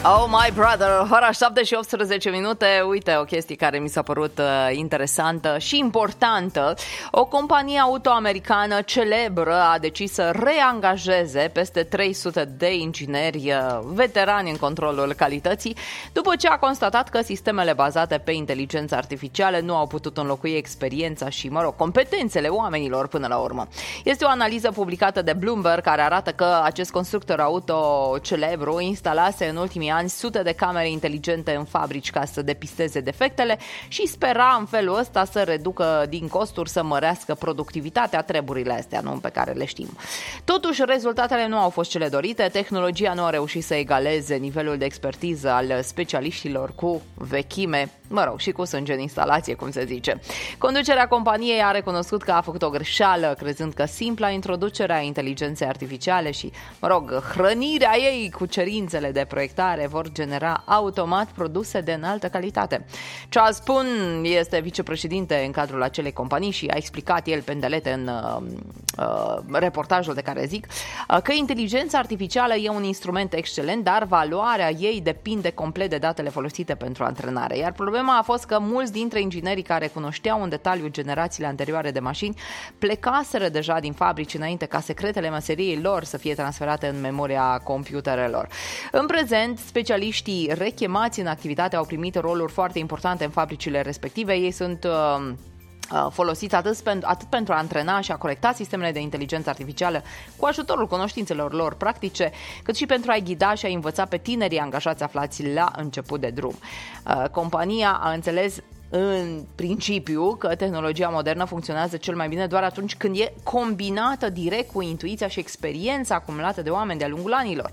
Oh my brother, ora 7 și 18 minute. Uite o chestie care mi s-a părut interesantă și importantă. O companie auto-americană celebră a decis să reangajeze peste 300 de ingineri veterani în controlul calității, după ce a constatat că sistemele bazate pe inteligență artificială nu au putut înlocui experiența și, competențele oamenilor până la urmă. Este o analiză publicată de Bloomberg care arată că acest constructor auto celebru instalase în ultimii ani sute de camere inteligente în fabrici ca să depisteze defectele și spera în felul ăsta să reducă din costuri, să mărească productivitatea, treburile astea, nu, pe care le știm. Totuși, rezultatele nu au fost cele dorite, tehnologia nu a reușit să egaleze nivelul de expertiză al specialiștilor cu vechime, și cu sânge în instalație, cum se zice. Conducerea companiei a recunoscut că a făcut o greșeală, crezând că simpla introducerea inteligenței artificiale și, hrănirea ei cu cerințele de proiectare vor genera automat produse de înaltă calitate. Charles Poon este vicepreședinte în cadrul acelei companii și a explicat el pe îndelete în reportajul de care zic că inteligența artificială e un instrument excelent, dar valoarea ei depinde complet de datele folosite pentru antrenare. Iar problema a fost că mulți dintre inginerii care cunoșteau în detaliu generațiile anterioare de mașini plecaseră deja din fabrici înainte ca secretele meseriei lor să fie transferate în memoria computerelor. În prezent, specialiștii rechemați în activitate au primit roluri foarte importante în fabricile respective. Ei sunt folosiți atât pentru a antrena și a corecta sistemele de inteligență artificială cu ajutorul cunoștințelor lor practice, cât și pentru a-i ghida și a învăța pe tinerii angajați aflați la început de drum. Compania a înțeles în principiu că tehnologia modernă funcționează cel mai bine doar atunci când e combinată direct cu intuiția și experiența acumulată de oameni de-a lungul anilor.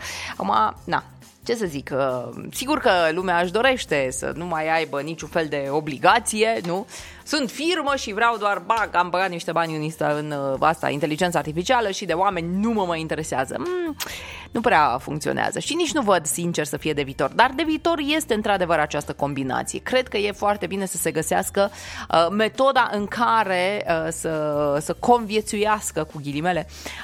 Ce să zic, sigur că lumea își dorește să nu mai aibă niciun fel de obligație, nu? Sunt firmă și vreau doar am băgat niște bani în asta, inteligența artificială și de oameni nu mă mai interesează. Nu prea funcționează și nici nu văd, sincer, să fie de viitor. Dar de viitor este într-adevăr această combinație. Cred că e foarte bine să se găsească metoda în care să conviețuiască, cu ghilimele,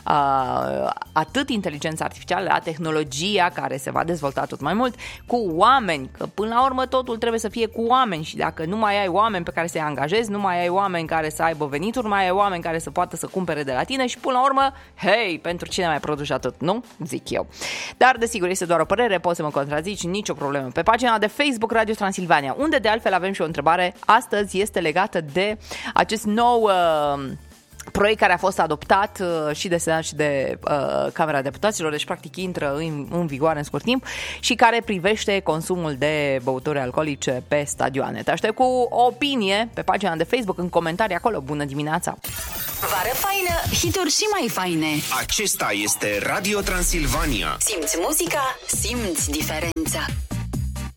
atât inteligența artificială, tehnologia care se va dezvolta tot mai mult, cu oameni, că până la urmă totul trebuie să fie cu oameni și dacă nu mai ai oameni pe care să-i angajezi, nu mai ai oameni care să aibă venituri, mai ai oameni care să poată să cumpere de la tine și până la urmă, pentru cine mai produci atât, nu? Zic eu. Dar desigur este doar o părere, poți să mă contrazici, nicio problemă. Pe pagina de Facebook Radio Transilvania, unde de altfel avem și o întrebare, astăzi este legată de acest nou proiect care a fost adoptat și de Senat și de Camera Deputaților, deci practic intră în vigoare în scurt timp și care privește consumul de băuturi alcoolice pe stadioane. Te aștept cu o opinie pe pagina de Facebook, în comentarii acolo. Bună dimineața! Vară faină, hituri și mai faine. Acesta este Radio Transilvania. Simți muzica, simți diferența.